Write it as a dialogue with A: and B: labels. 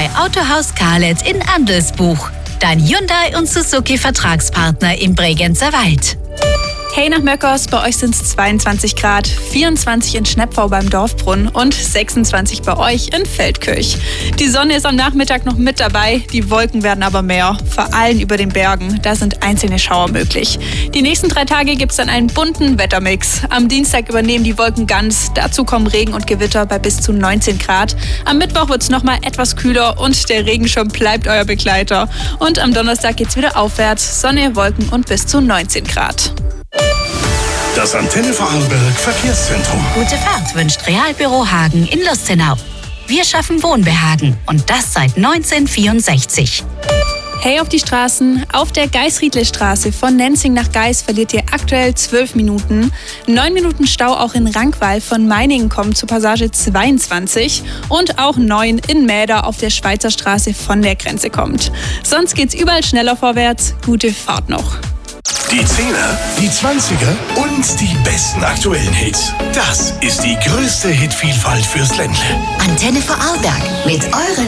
A: bei Autohaus Karlet in Andelsbuch. Dein Hyundai und Suzuki Vertragspartner im Bregenzer Wald.
B: Hey nach Möckers, bei euch sind es 22 Grad, 24 in Schnepfau beim Dorfbrunnen und 26 bei euch in Feldkirch. Die Sonne ist am Nachmittag noch mit dabei, die Wolken werden aber mehr, vor allem über den Bergen, da sind einzelne Schauer möglich. Die nächsten 3 Tage gibt es dann einen bunten Wettermix. Am Dienstag übernehmen die Wolken ganz, dazu kommen Regen und Gewitter bei bis zu 19 Grad. Am Mittwoch wird es nochmal etwas kühler und der Regenschirm bleibt euer Begleiter. Und am Donnerstag geht es wieder aufwärts, Sonne, Wolken und bis zu 19 Grad.
C: Das Antenne Vorarlberg Verkehrszentrum.
A: Gute Fahrt wünscht Realbüro Hagen in Lustenau. Wir schaffen Wohnbehagen und das seit 1964.
B: Hey auf die Straßen, auf der Geisriedle-Straße von Nenzing nach Geis verliert ihr aktuell 12 Minuten. 9 Minuten Stau auch in Rankwal von Meiningen kommen zur Passage 22 und auch 9 in Mäder auf der Schweizer Straße von der Grenze kommt. Sonst geht's überall schneller vorwärts. Gute Fahrt noch.
C: Die 10er, die 20er und die besten aktuellen Hits. Das ist die größte Hitvielfalt fürs Ländle.
D: Antenne Vorarlberg mit euren